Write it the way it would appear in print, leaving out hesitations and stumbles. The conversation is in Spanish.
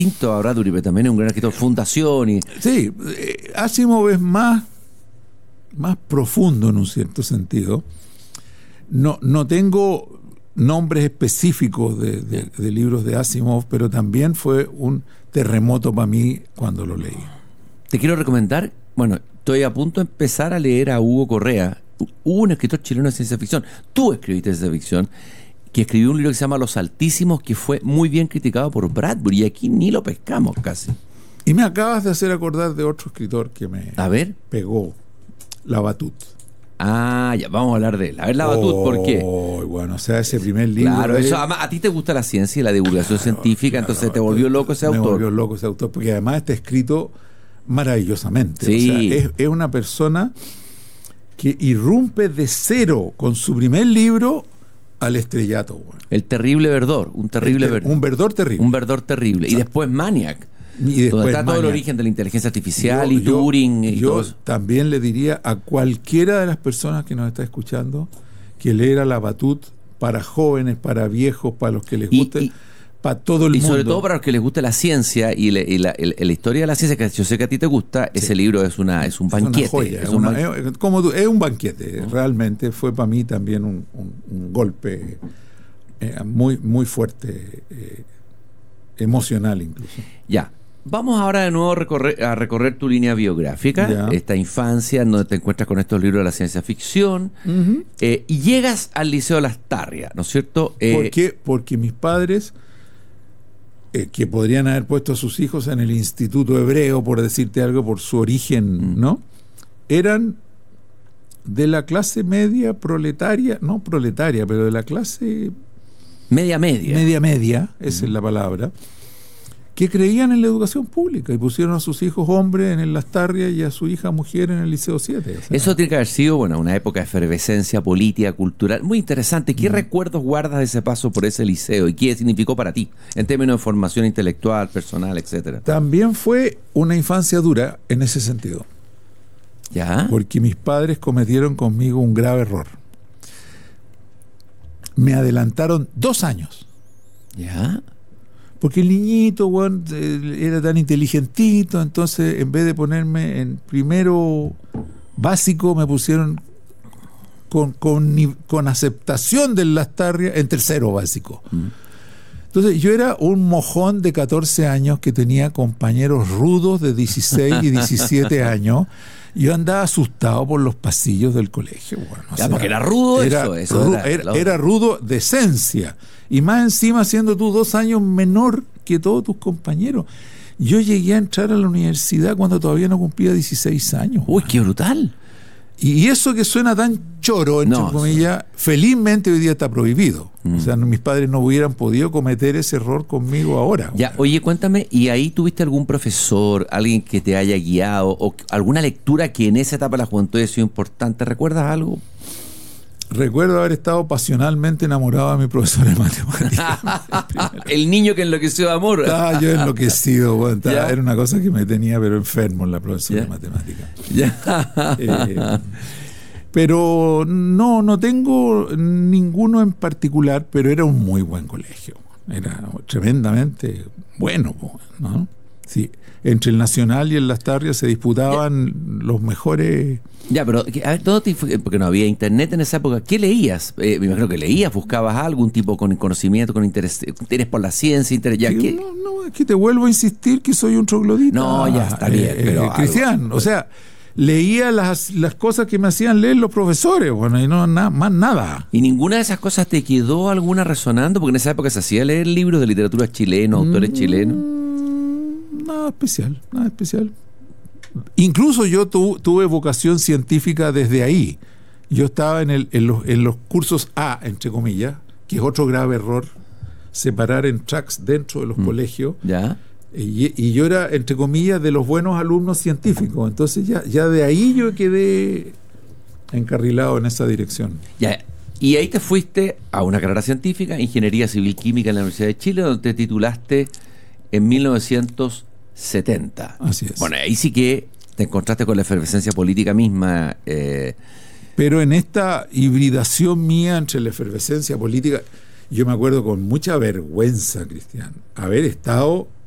distinto a Bradbury, pero también es un gran escritor. Fundación y... Sí, Asimov es más profundo en un cierto sentido. No tengo nombres específicos de libros de Asimov, pero también fue un terremoto para mí cuando lo leí. Te quiero recomendar, bueno, estoy a punto de empezar a leer a Hugo Correa, un escritor chileno de ciencia ficción. Tú escribiste ciencia ficción, que escribió un libro que se llama Los Altísimos, que fue muy bien criticado por Bradbury, y aquí ni lo pescamos casi. Y me acabas de hacer acordar de otro escritor que me pegó, Labatut. Ah, ya, vamos a hablar de él. A ver, Labatut, ¿por qué? Bueno, o sea, ese primer libro... Claro, eso, además, a ti te gusta la ciencia y la divulgación científica, entonces te volvió loco ese autor. Me volvió loco ese autor, porque además está escrito maravillosamente. Sí. O sea, es una persona que irrumpe de cero con su primer libro al estrellato. Bueno. El terrible verdor, un terrible verdor. Un verdor terrible. Un verdor terrible. Exacto. Y después Maniac. Y después donde está todo el origen de la inteligencia artificial y Turing. Y yo todo eso. También le diría a cualquiera de las personas que nos está escuchando que leera Labatut para jóvenes, para viejos, para los que les guste, para todo el mundo. Y sobre todo para los que les guste la ciencia y la historia de la ciencia, que yo sé que a ti te gusta, sí. Ese libro es un banquete. Es una joya, es un banquete. Realmente fue para mí también un golpe muy, muy fuerte, emocional incluso. Ya. Vamos ahora de nuevo a recorrer tu línea biográfica, esta infancia en donde te encuentras con estos libros de la ciencia ficción, y llegas al Liceo Las Tarrias, ¿no es cierto? ¿Por qué? Porque mis padres, que podrían haber puesto a sus hijos en el Instituto Hebreo, por decirte algo, por su origen, ¿no? Eran de la clase media proletaria, no proletaria, pero de la clase... Media. Esa es la palabra. Que creían en la educación pública y pusieron a sus hijos hombres en el Las Tarrias y a su hija mujer en el Liceo 7. O sea, eso tiene que haber sido, bueno, una época de efervescencia política, cultural, muy interesante. ¿Qué recuerdos guardas de ese paso por ese liceo y qué significó para ti en términos de formación intelectual, personal, etcétera? También fue una infancia dura en ese sentido. ¿Ya? Porque mis padres cometieron conmigo un grave error. Me adelantaron 2 años. ¿Ya? Porque el niñito, bueno, era tan inteligentito, entonces en vez de ponerme en primero básico, me pusieron con aceptación del Las Tarrias en tercero básico. Entonces yo era un mojón de 14 años que tenía compañeros rudos de 16 y 17 años. Yo andaba asustado por los pasillos del colegio. Bueno, ya, porque era rudo era rudo de esencia. Y más encima siendo tú 2 años menor que todos tus compañeros. Yo llegué a entrar a la universidad cuando todavía no cumplía 16 años. ¡Uy, qué brutal! Y eso que suena tan choro, entre comillas, felizmente hoy día está prohibido. O sea, mis padres no hubieran podido cometer ese error conmigo ahora. Ya, oye, cuéntame, ¿y ahí tuviste algún profesor, alguien que te haya guiado, o alguna lectura que en esa etapa de la juventud haya sido importante? ¿Recuerdas algo? Recuerdo haber estado pasionalmente enamorado de mi profesor de matemáticas. El niño que enloqueció de amor. Estaba yo enloquecido. Bueno, era una cosa que me tenía pero enfermo en la profesora de matemáticas. Pero no tengo ninguno en particular, pero era un muy buen colegio. Era tremendamente bueno, ¿no? Sí. Entre el Nacional y el Las Tarrias se disputaban los mejores... Ya, pero a ver, porque no había internet en esa época. ¿Qué leías? Me imagino que leías, buscabas algún tipo con conocimiento, con interés por la ciencia, ya, ¿qué? No, es que te vuelvo a insistir que soy un troglodita. No, ya está bien. Pero cristiano, o sea, leía las cosas que me hacían leer los profesores, bueno, y no más nada. ¿Y ninguna de esas cosas te quedó alguna resonando? Porque en esa época se hacía leer libros de literatura chilena, autores chilenos. Nada especial. Incluso yo tuve vocación científica desde ahí. Yo estaba en los cursos A, entre comillas, que es otro grave error, separar en tracks dentro de los colegios. ¿Ya? Y yo era, entre comillas, de los buenos alumnos científicos. Entonces ya de ahí yo quedé encarrilado en esa dirección. Ya. Y ahí te fuiste a una carrera científica, Ingeniería Civil Química en la Universidad de Chile, donde te titulaste en 1970. Así es. Bueno, ahí sí que te encontraste con la efervescencia política misma. Pero en esta hibridación mía entre la efervescencia política, yo me acuerdo con mucha vergüenza, Cristian, haber estado